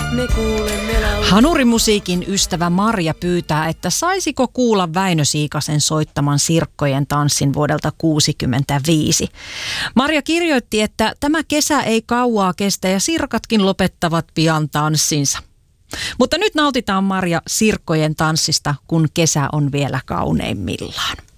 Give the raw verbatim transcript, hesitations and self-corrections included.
me kuulemme laulun. Hanurimusiikin ystävä Marja pyytää, että saisiko kuulla Väinö Siikasen soittaman Sirkkojen tanssin vuodelta kuusikymmentäviisi. Marja kirjoitti, että tämä kesä ei kauaa kestä ja sirkatkin lopettavat pian tanssinsa. Mutta nyt nautitaan, Marja, Sirkkojen tanssista, kun kesä on vielä kauneimmillaan.